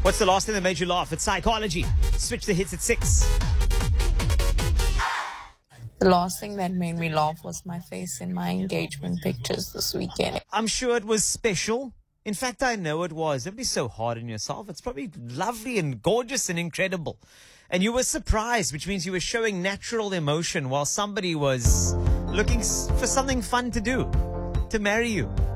What's the last thing that made you laugh? It's psychology. Switch the hits at 6. The last thing that made me laugh was my face in my engagement pictures this weekend. I'm sure it was special. In fact, I know it was. Don't be so hard on yourself. It's probably lovely and gorgeous and incredible. And you were surprised, which means you were showing natural emotion while somebody was looking for something fun to do, to marry you.